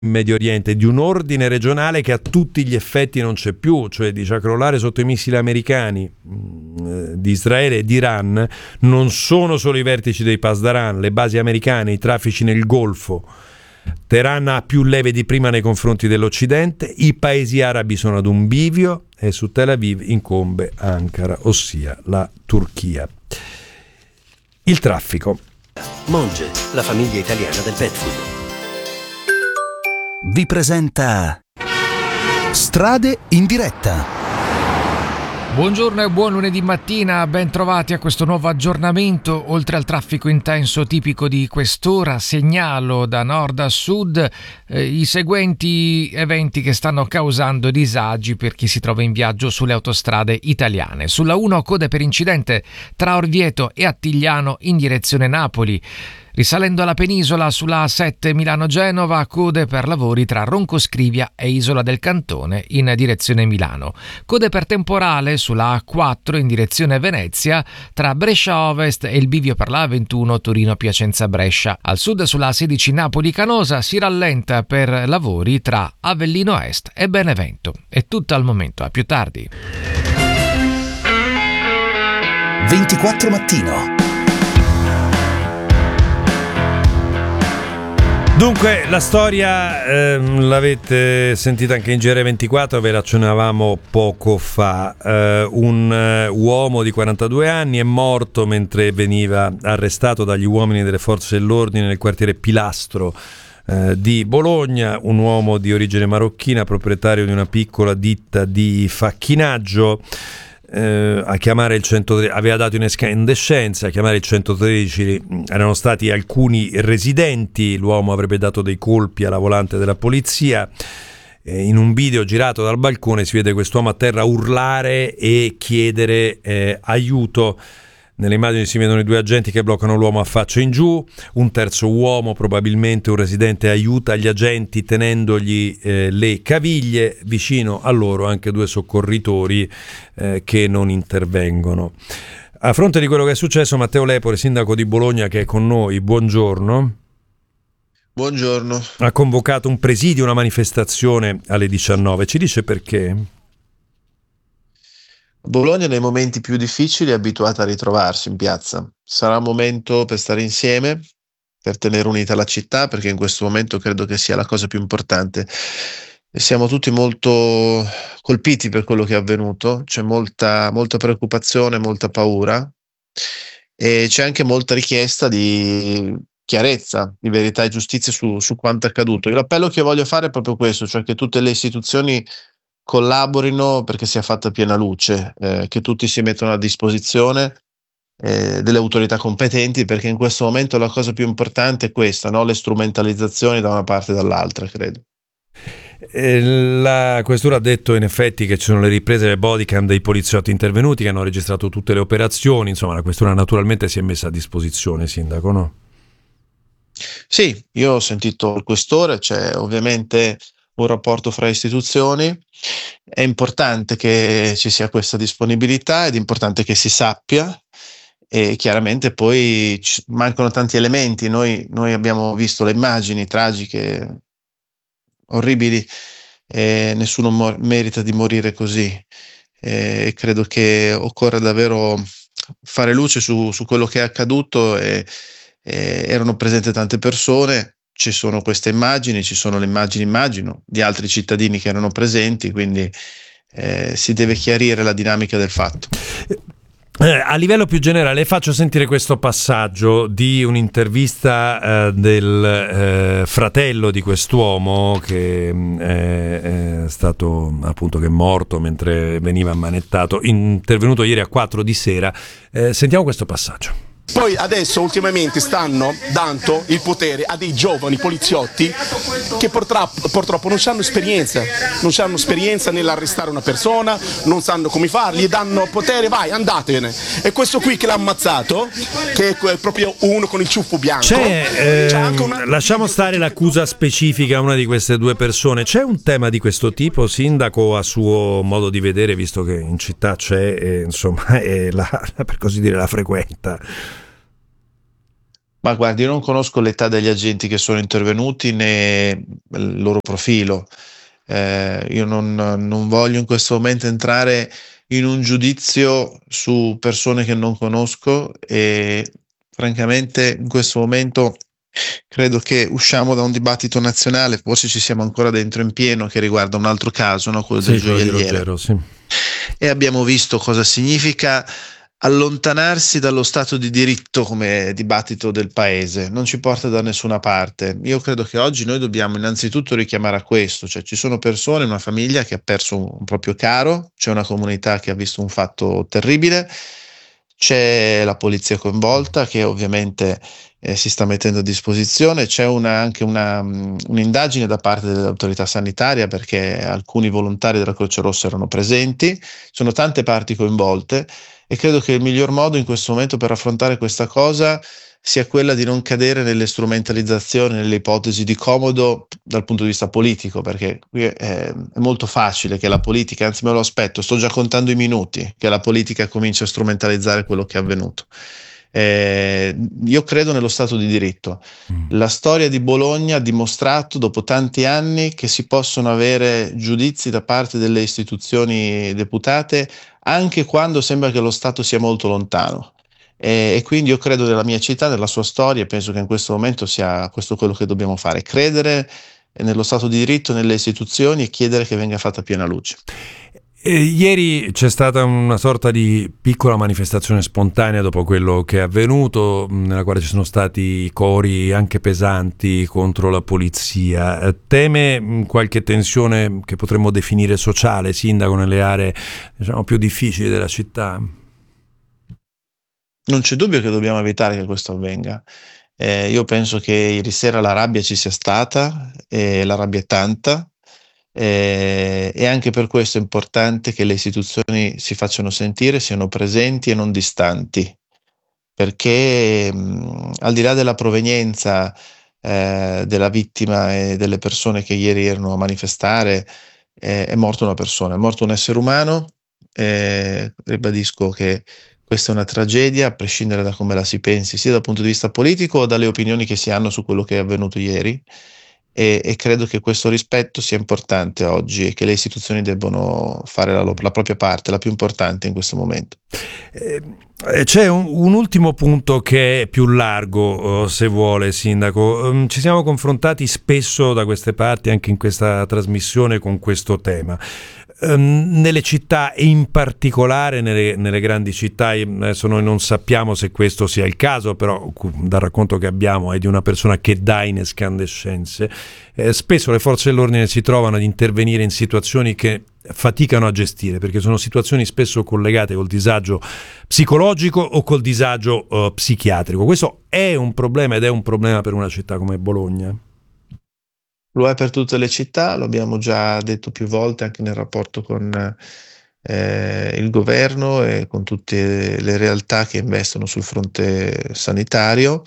in Medio Oriente, di un ordine regionale che a tutti gli effetti non c'è più, cioè di crollare sotto i missili americani di Israele e di Iran. Non sono solo i vertici dei Pasdaran, le basi americane, i traffici nel Golfo. Teheran ha più leve di prima nei confronti dell'Occidente, i paesi arabi sono ad un bivio e su Tel Aviv incombe Ankara, ossia la Turchia. Il traffico. Monge, la famiglia italiana del pet food, vi presenta Strade in diretta. Buongiorno e buon lunedì mattina, ben trovati a questo nuovo aggiornamento. Oltre al traffico intenso tipico di quest'ora, segnalo da nord a sud i seguenti eventi che stanno causando disagi per chi si trova in viaggio sulle autostrade italiane. Sulla 1 code per incidente tra Orvieto e Attigliano in direzione Napoli. Risalendo alla penisola sulla A7 Milano-Genova, code per lavori tra Roncoscrivia e Isola del Cantone in direzione Milano. Code per temporale sulla A4 in direzione Venezia tra Brescia Ovest e il bivio per la A21 Torino-Piacenza-Brescia. Al sud sulla A16 Napoli-Canosa si rallenta per lavori tra Avellino Est e Benevento. È tutto al momento, a più tardi. 24 mattino. Dunque, la storia l'avete sentita anche in GR24, ve la accennavamo poco fa. Un uomo di 42 anni è morto mentre veniva arrestato dagli uomini delle forze dell'ordine nel quartiere Pilastro di Bologna. Un uomo di origine marocchina, proprietario di una piccola ditta di facchinaggio. A chiamare il 113 aveva dato incandescenza, a chiamare il 113 erano stati alcuni residenti. L'uomo avrebbe dato dei colpi alla volante della polizia. In un video girato dal balcone si vede quest'uomo a terra urlare e chiedere aiuto. Nelle immagini si vedono i due agenti che bloccano l'uomo a faccia in giù. Un terzo uomo, probabilmente un residente, aiuta gli agenti tenendogli le caviglie. Vicino a loro anche due soccorritori che non intervengono. A fronte di quello che è successo, Matteo Lepore, sindaco di Bologna, che è con noi, buongiorno. Buongiorno. Ha convocato un presidio, una manifestazione alle 19. Ci dice perché? Bologna nei momenti più difficili è abituata a ritrovarsi in piazza. Sarà un momento per stare insieme, per tenere unita la città, perché in questo momento credo che sia la cosa più importante. E siamo tutti molto colpiti per quello che è avvenuto, c'è molta preoccupazione, molta paura e c'è anche molta richiesta di chiarezza, di verità e giustizia su quanto è accaduto. L'appello che voglio fare è proprio questo, cioè che tutte le istituzioni collaborino perché sia fatta piena luce, che tutti si mettano a disposizione delle autorità competenti, perché in questo momento la cosa più importante è questa, no? Le strumentalizzazioni da una parte e dall'altra, credo. La questura ha detto in effetti che ci sono le riprese delle bodycam dei poliziotti intervenuti che hanno registrato tutte le operazioni. Insomma, la questura naturalmente si è messa a disposizione, sindaco, no? Sì, io ho sentito il questore, c'è ovviamente un rapporto fra istituzioni. È importante che ci sia questa disponibilità ed è importante che si sappia, e chiaramente poi mancano tanti elementi. Noi abbiamo visto le immagini tragiche, orribili, e nessuno merita di morire così. Credo che occorra davvero fare luce su quello che è accaduto. Erano presenti tante persone. Ci sono queste immagini, ci sono le immagini, immagino, di altri cittadini che erano presenti, quindi si deve chiarire la dinamica del fatto. A livello più generale faccio sentire questo passaggio di un'intervista del fratello di quest'uomo che è stato appunto, che è morto mentre veniva ammanettato, intervenuto ieri a 4 di sera. Sentiamo questo passaggio. Poi adesso ultimamente stanno dando il potere a dei giovani poliziotti che purtroppo non hanno esperienza nell'arrestare una persona, non sanno come farli, gli danno potere, vai, andatene. E questo qui che l'ha ammazzato, che è proprio uno con il ciuffo bianco. Lasciamo stare l'accusa specifica a una di queste due persone. C'è un tema di questo tipo, sindaco, a suo modo di vedere, visto che in città c'è, insomma, è per così dire la frequenta? Ma guardi, io non conosco l'età degli agenti che sono intervenuti né il loro profilo. Io non voglio in questo momento entrare in un giudizio su persone che non conosco e francamente in questo momento credo che usciamo da un dibattito nazionale, forse ci siamo ancora dentro in pieno, che riguarda un altro caso, no? Quello del Sì, quello di gioielliere. Ruggero, sì. E abbiamo visto cosa significa allontanarsi dallo stato di diritto come dibattito del paese, non ci porta da nessuna parte. Io credo che oggi noi dobbiamo innanzitutto richiamare a questo, cioè ci sono persone, una famiglia che ha perso un proprio caro, c'è una comunità che ha visto un fatto terribile, c'è la polizia coinvolta che ovviamente si sta mettendo a disposizione, c'è anche un'indagine da parte dell'autorità sanitaria perché alcuni volontari della Croce Rossa erano presenti, sono tante parti coinvolte e credo che il miglior modo in questo momento per affrontare questa cosa sia quella di non cadere nelle strumentalizzazioni, nelle ipotesi di comodo dal punto di vista politico, perché qui è molto facile che la politica, anzi me lo aspetto, sto già contando i minuti, che la politica cominci a strumentalizzare quello che è avvenuto. Io credo nello Stato di diritto. La storia di Bologna ha dimostrato dopo tanti anni che si possono avere giudizi da parte delle istituzioni deputate anche quando sembra che lo Stato sia molto lontano. E quindi io credo nella mia città, nella sua storia, e penso che in questo momento sia questo quello che dobbiamo fare, credere nello Stato di diritto, nelle istituzioni e chiedere che venga fatta piena luce. Ieri c'è stata una sorta di piccola manifestazione spontanea dopo quello che è avvenuto, nella quale ci sono stati cori anche pesanti contro la polizia. Teme qualche tensione che potremmo definire sociale, sindaco, nelle aree, diciamo, più difficili della città? Non c'è dubbio che dobbiamo evitare che questo avvenga. Io penso che ieri sera la rabbia ci sia stata, e la rabbia è tanta, e anche per questo è importante che le istituzioni si facciano sentire, siano presenti e non distanti, perché al di là della provenienza della vittima e delle persone che ieri erano a manifestare, è morta una persona, è morto un essere umano. Ribadisco che questa è una tragedia, a prescindere da come la si pensi, sia dal punto di vista politico o dalle opinioni che si hanno su quello che è avvenuto ieri. E credo che questo rispetto sia importante oggi e che le istituzioni debbono fare la propria parte, la più importante in questo momento. C'è un ultimo punto che è più largo, se vuole, Sindaco. Ci siamo confrontati spesso da queste parti, anche in questa trasmissione, con questo tema. Nelle città e in particolare nelle grandi città, adesso noi non sappiamo se questo sia il caso, però dal racconto che abbiamo è di una persona che dà in escandescenze. Spesso le forze dell'ordine si trovano ad intervenire in situazioni che faticano a gestire, perché sono situazioni spesso collegate col disagio psicologico o col disagio psichiatrico. Questo è un problema ed è un problema per una città come Bologna. Lo è per tutte le città, lo abbiamo già detto più volte anche nel rapporto con il governo e con tutte le realtà che investono sul fronte sanitario.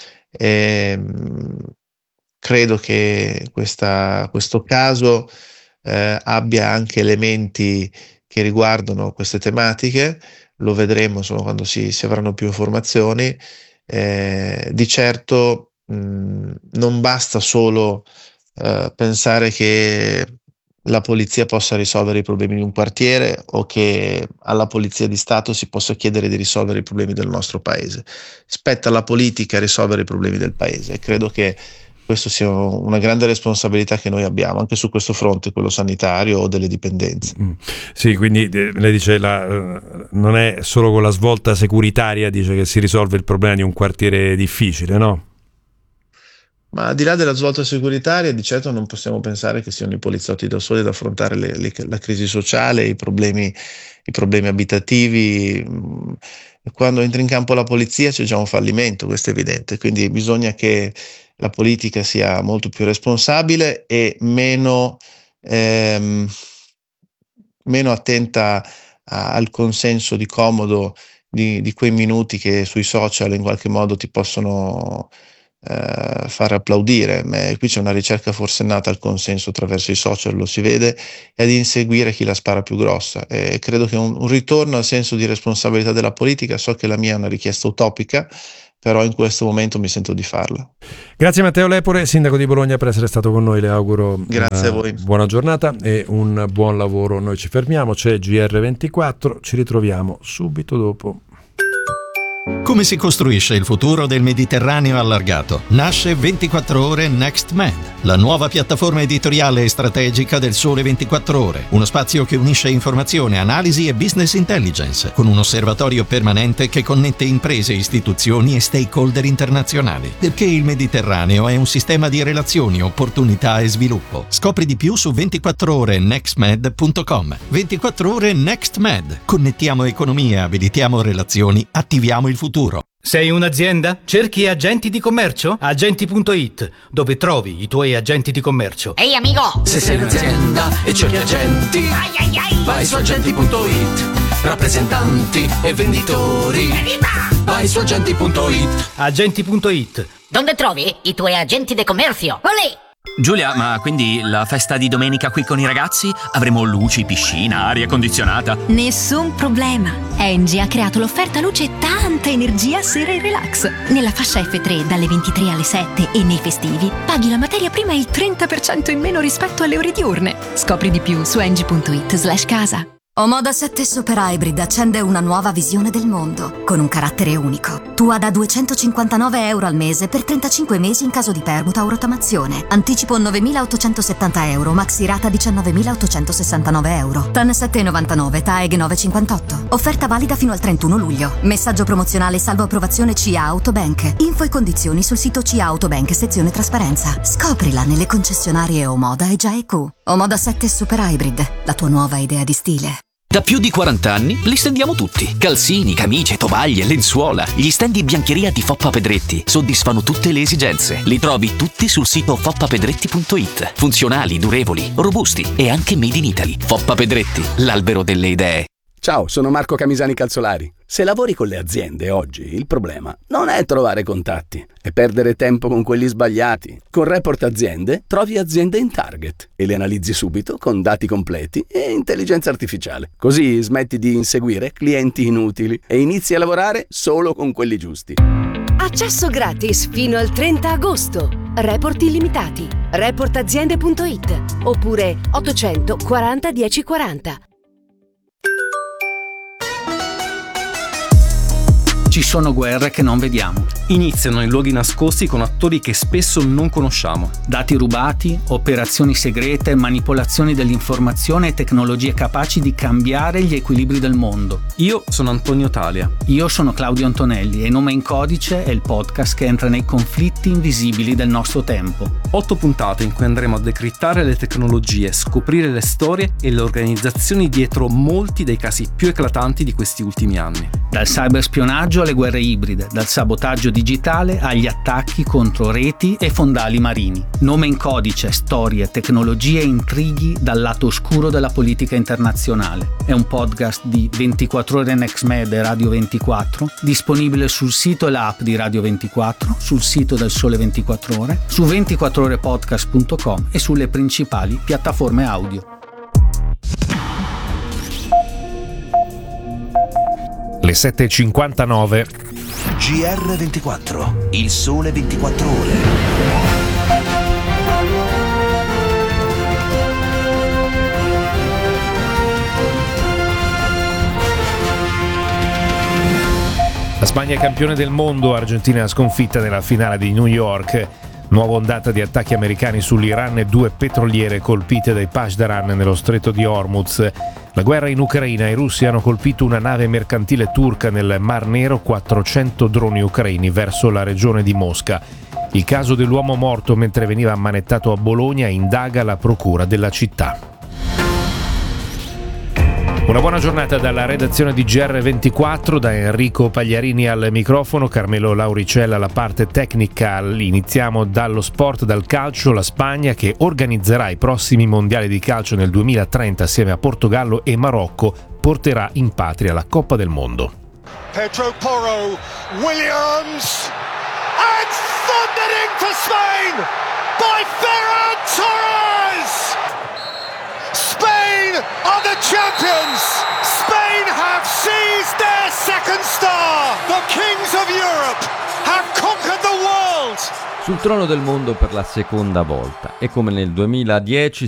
Credo che questo caso abbia anche elementi che riguardano queste tematiche, lo vedremo solo quando si avranno più informazioni. Di certo non basta solo pensare che la polizia possa risolvere i problemi di un quartiere o che alla polizia di Stato si possa chiedere di risolvere i problemi del nostro paese. Spetta alla politica risolvere i problemi del paese e credo che questo sia una grande responsabilità che noi abbiamo anche su questo fronte, quello sanitario o delle dipendenze. Sì, quindi lei dice non è solo con la svolta securitaria, dice che si risolve il problema di un quartiere difficile, no? Ma al di là della svolta securitaria, di certo non possiamo pensare che siano i poliziotti da soli ad affrontare la crisi sociale, i problemi abitativi. Quando entra in campo la polizia c'è già un fallimento, questo è evidente, quindi bisogna che la politica sia molto più responsabile e meno attenta al consenso di comodo di quei minuti che sui social in qualche modo ti possono far applaudire. Qui c'è una ricerca forsennata al consenso attraverso i social, lo si vede, e ad inseguire chi la spara più grossa. Credo che un ritorno al senso di responsabilità della politica, so che la mia è una richiesta utopica, però in questo momento mi sento di farla. Grazie Matteo Lepore, sindaco di Bologna, per essere stato con noi. Le auguro Grazie a voi. Buona giornata e un buon lavoro. Noi ci fermiamo, c'è GR24, ci ritroviamo subito dopo. Come si costruisce il futuro del Mediterraneo allargato? Nasce 24 Ore Next Med, la nuova piattaforma editoriale e strategica del Sole 24 Ore. Uno spazio che unisce informazione, analisi e business intelligence, con un osservatorio permanente che connette imprese, istituzioni e stakeholder internazionali. Perché il Mediterraneo è un sistema di relazioni, opportunità e sviluppo. Scopri di più su 24orenextmed.com. 24 Ore Next Med. Connettiamo economie, abilitiamo relazioni, attiviamo il futuro. Sei un'azienda? Cerchi agenti di commercio? Agenti.it, dove trovi i tuoi agenti di commercio. Ehi amico! Se sei un'azienda e cerchi agenti, vai su agenti.it. Rappresentanti e venditori, vai su agenti.it. Agenti.it. Dove trovi i tuoi agenti di commercio? Olè! Giulia, ma quindi la festa di domenica qui con i ragazzi? Avremo luci, piscina, aria condizionata? Nessun problema. Engie ha creato l'offerta luce e tanta energia sera e relax. Nella fascia F3 dalle 23 alle 7 e nei festivi paghi la materia prima il 30% in meno rispetto alle ore diurne. Scopri di più su engie.it/casa. Omoda 7 Super Hybrid accende una nuova visione del mondo, con un carattere unico. Tua da €259 al mese per 35 mesi in caso di permuta o rottamazione. Anticipo €9.870, maxi rata €19.869. TAN 7,99, TAEG 9,58. Offerta valida fino al 31 luglio. Messaggio promozionale salvo approvazione CIA Autobank. Info e condizioni sul sito CIA Autobank sezione trasparenza. Scoprila nelle concessionarie Omoda e Gia EQ. Omoda 7 Super Hybrid, la tua nuova idea di stile. Da più di 40 anni li stendiamo tutti. Calzini, camicie, tovaglie, lenzuola. Gli stendi biancheria di Foppa Pedretti soddisfano tutte le esigenze. Li trovi tutti sul sito foppapedretti.it. Funzionali, durevoli, robusti e anche made in Italy. Foppa Pedretti, l'albero delle idee. Ciao, sono Marco Camisani Calzolari. Se lavori con le aziende oggi, il problema non è trovare contatti, è perdere tempo con quelli sbagliati. Con Report Aziende trovi aziende in target e le analizzi subito con dati completi e intelligenza artificiale. Così smetti di inseguire clienti inutili e inizi a lavorare solo con quelli giusti. Accesso gratis fino al 30 agosto. Report illimitati. Reportaziende.it oppure 840 1040. Ci sono guerre che non vediamo. Iniziano in luoghi nascosti con attori che spesso non conosciamo. Dati rubati, operazioni segrete, manipolazioni dell'informazione e tecnologie capaci di cambiare gli equilibri del mondo. Io sono Antonio Talia. Io sono Claudio Antonelli e Nome in Codice è il podcast che entra nei conflitti invisibili del nostro tempo. 8 puntate in cui andremo a decrittare le tecnologie, scoprire le storie e le organizzazioni dietro molti dei casi più eclatanti di questi ultimi anni. Dal cyberspionaggio alle guerre ibride, dal sabotaggio digitale agli attacchi contro reti e fondali marini. Nome in Codice, storie, tecnologie e intrighi dal lato oscuro della politica internazionale. È un podcast di 24 Ore Next Med e Radio 24, disponibile sul sito e l'app di Radio 24, sul sito del Sole 24 Ore, su 24orepodcast.com e sulle principali piattaforme audio. Le 7:59. GR24, il Sole 24 Ore. La Spagna è campione del mondo, Argentina sconfitta nella finale di New York. Nuova ondata di attacchi americani sull'Iran e 2 petroliere colpite dai Pasdaran nello stretto di Hormuz. La guerra in Ucraina, i russi hanno colpito una nave mercantile turca nel Mar Nero, 400 droni ucraini verso la regione di Mosca. Il caso dell'uomo morto mentre veniva ammanettato a Bologna indaga la procura della città. Una buona giornata dalla redazione di GR24, da Enrico Pagliarini al microfono, Carmelo Lauricella alla parte tecnica. Iniziamo dallo sport, dal calcio. La Spagna, che organizzerà i prossimi mondiali di calcio nel 2030 assieme a Portogallo e Marocco, porterà in patria la Coppa del Mondo. Pedro Porro, Williams, and thundering for Spain by Ferran Torres! Spain are the champions! Spain have seized their second star! The kings of Europe have sul trono del mondo per la seconda volta e come nel 2010